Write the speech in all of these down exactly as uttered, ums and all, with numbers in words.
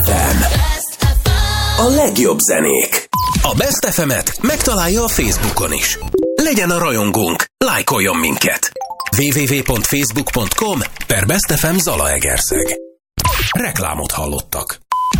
A legjobb zenék. A Best ef emet megtalálja a Facebookon is. Legyen a rajongónk, lájkoljon minket. double-u double-u double-u pont facebook pont com per Best ef em Zalaegerszeg. Reklámot hallottak.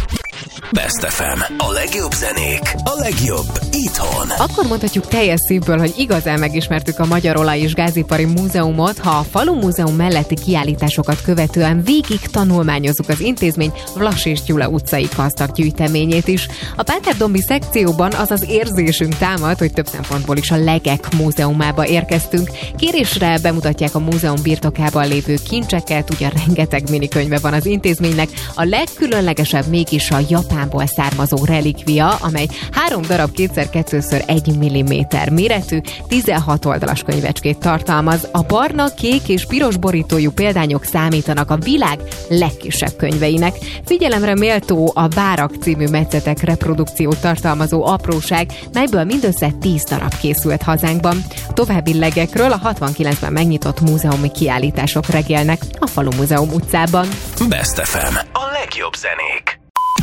Best ef em. A legjobb zenék. A legjobb itthon. Akkor mondhatjuk teljes szívből, hogy igazán megismertük a Magyar Olaj- és Gázipari Múzeumot, ha a Falu Múzeum melletti kiállításokat követően végig tanulmányozzuk az intézmény Vlas és Gyula utcai gazdag gyűjteményét is. A Páterdombi szekcióban az az érzésünk támad, hogy több szempontból is a Legek múzeumába érkeztünk. Kérésre bemutatják a múzeum birtokában lévő kincseket, ugye rengeteg minikönyve van az intézménynek. A legkülönlegesebb mégis a Japánból származó relikvia, amely három darab kétszer kettőször egy milliméter méretű, tizenhat oldalas könyvecskét tartalmaz. A barna, kék és piros borítójú példányok számítanak a világ legkisebb könyveinek. Figyelemre méltó a Várak című metszetek reprodukciót tartalmazó apróság, melyből mindössze tíz darab készült hazánkban. További legekről a hatvankilencben megnyitott múzeumi kiállítások regélnek a Falu Múzeum utcában. Best ef em. A legjobb zenék.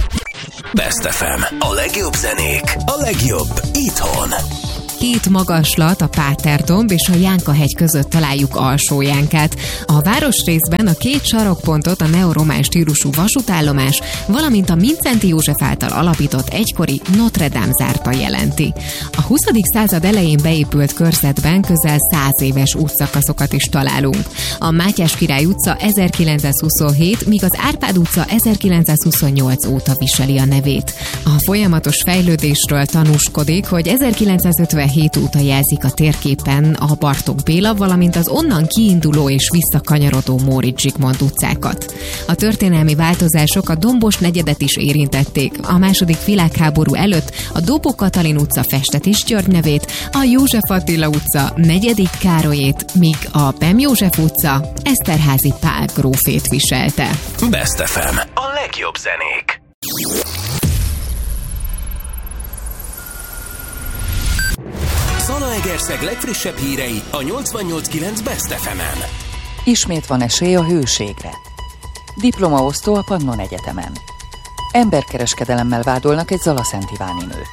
Best ef em. A legjobb zenék. A legjobb itthon. Két magaslat, a Páterdomb és a Jánkahegy között találjuk Alsó-Jánkát. A városrészben a két sarokpontot a neoromán stílusú vasútállomás, valamint a Mindszenty József által alapított egykori Notre Dame zárta jelenti. A huszadik század elején beépült körzetben közel száz éves útszakaszokat is találunk. A Mátyás Király utca ezerkilencszázhuszonhét, míg az Árpád utca ezerkilencszázhuszonnyolc óta viseli a nevét. A folyamatos fejlődésről tanúskodik, hogy ezerkilencszázötvenhét óta jelzik a térképen a Bartók Béla, valamint az onnan kiinduló és visszakanyarodó Móricz Zsigmond utcákat. A történelmi változások a Dombos negyedet is érintették. A második világháború előtt a Dobó Katalin utca Festetés György nevét, a József Attila utca negyedik Károlyét, míg a Bem József utca Eszterházy Pál grófét viselte. Best ef em. A legjobb zenék. Zalaegerszeg legfrissebb hírei a nyolcvannyolc kilenc Best ef emen. Ismét van esély a hőségre. Diplomaosztó a Pannon Egyetemen. Emberkereskedelemmel vádolnak egy zalaszentiváni nőt.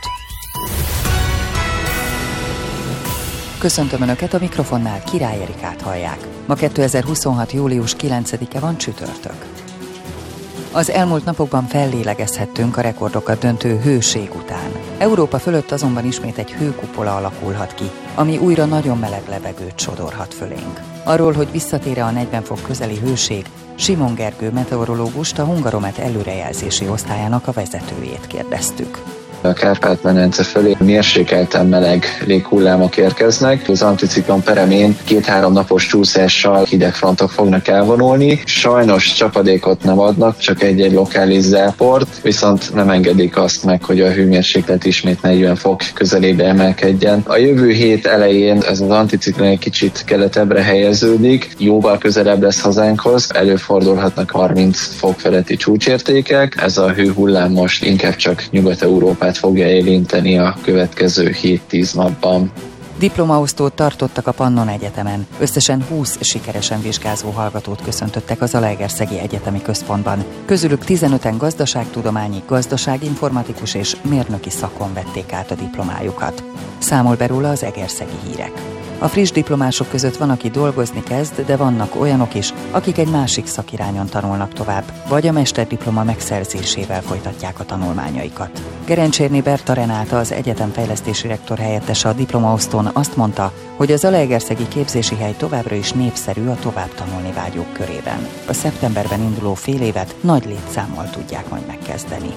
Köszöntöm Önöket, a mikrofonnál Király Erikát hallják. Ma kétezer-huszonhat. július kilencedike van, csütörtök. Az elmúlt napokban fellélegezhettünk a rekordokat döntő hőség után. Európa fölött azonban ismét egy hőkupola alakulhat ki, ami újra nagyon meleg levegőt sodorhat fölénk. Arról, hogy visszatér-e a negyven fok közeli hőség, Simon Gergő meteorológust, a Hungaromet előrejelzési osztályának a vezetőjét kérdeztük. A Kárpát-medence fölé mérsékelten meleg léghullámok érkeznek. Az anticiklon peremén két-három napos csúszással hideg frontok fognak elvonulni. Sajnos csapadékot nem adnak, csak egy-egy lokális záport, viszont nem engedik azt meg, hogy a hőmérséklet ismét negyven fok közelébe emelkedjen. A jövő hét elején ez az anticiklon egy kicsit keletebbre helyeződik, jóval közelebb lesz hazánkhoz, előfordulhatnak harminc fok feletti csúcsértékek. Ez a hőhullám most inkább csak Nyugat-Európát fogja érinteni a következő hét-tíz napban. Diplomaosztót tartottak a Pannon Egyetemen. Összesen húsz sikeresen vizsgázó hallgatót köszöntöttek a Zalaegerszegi Egyetemi Központban. Közülük tizenöten gazdaságtudományi, gazdaságinformatikus és mérnöki szakon vették át a diplomájukat. Számol be róla az Egerszegi Hírek. A friss diplomások között van, aki dolgozni kezd, de vannak olyanok is, akik egy másik szakirányon tanulnak tovább, vagy a mesterdiploma megszerzésével folytatják a tanulmányaikat. Gerencsérné Berta Renáta, az egyetem fejlesztési rektor helyettese a diplomaosztón azt mondta, hogy az zalaegerszegi képzési hely továbbra is népszerű a tovább tanulni vágyók körében. A szeptemberben induló fél évet nagy létszámmal tudják majd megkezdeni.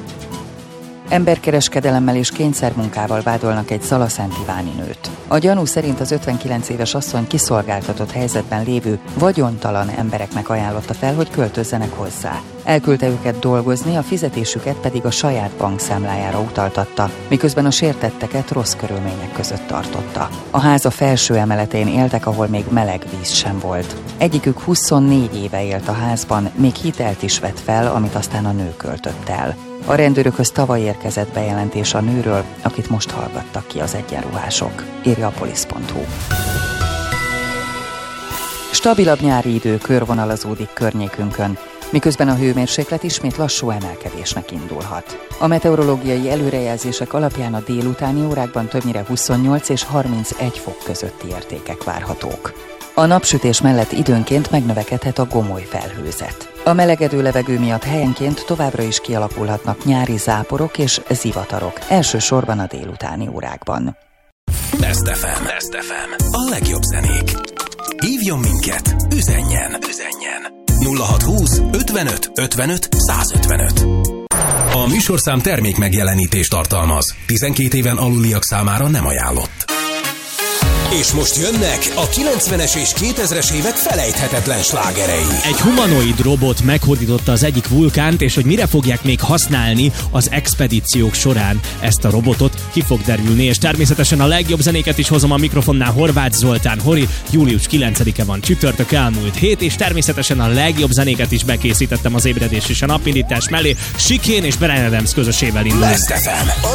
Emberkereskedelemmel és kényszermunkával vádolnak egy zalaszentiváni nőt. A gyanú szerint az ötvenkilenc éves asszony kiszolgáltatott helyzetben lévő, vagyontalan embereknek ajánlotta fel, hogy költözzenek hozzá. Elküldte őket dolgozni, a fizetésüket pedig a saját bankszámlájára utaltatta, miközben a sértetteket rossz körülmények között tartotta. A háza felső emeletén éltek, ahol még meleg víz sem volt. Egyikük huszonnégy éve élt a házban, még hitelt is vett fel, amit aztán a nő költött el. A rendőrökhöz tavaly érkezett bejelentés a nőről, akit most hallgattak ki az egyenruhások. Írja a polisz pont hu. Stabilabb nyári idő körvonalazódik környékünkön. miközben a hőmérséklet ismét lassú emelkedésnek indulhat. A meteorológiai előrejelzések alapján a délutáni órákban többnyire huszonnyolc és harmincegy fok közötti értékek várhatók. A napsütés mellett időnként megnövekedhet a gomoly felhőzet. A melegedő levegő miatt helyenként továbbra is kialakulhatnak nyári záporok és zivatarok, elsősorban a délutáni órákban. Best ef em. Best ef em. A legjobb zenék. Hívjon minket, üzenjen, üzenjen. nulla hatszázhúsz ötvenöt ötvenöt százötvenöt. A műsorszám termék megjelenítést tartalmaz. tizenkét éven aluliak számára nem ajánlott. És most jönnek a kilencvenes és kétezres évek felejthetetlen slágerei. Egy humanoid robot meghódította az egyik vulkánt, és hogy mire fogják még használni az expedíciók során ezt a robotot, ki fog derülni, és természetesen a legjobb zenéket is hozom a mikrofonnál. Horváth Zoltán, Hori, július kilencedike van, csütörtök, elmúlt hét, és természetesen a legjobb zenéket is bekészítettem az ébredés és a napindítás mellé. Chicane és Bryan Adams közösével indul. Best ef em.